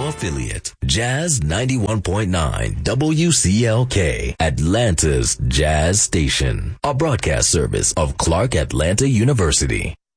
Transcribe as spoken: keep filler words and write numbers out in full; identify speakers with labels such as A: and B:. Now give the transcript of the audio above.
A: affiliate, Jazz ninety-one point nine W C L K, Atlanta's Jazz Station, a broadcast service of Clark Atlanta University.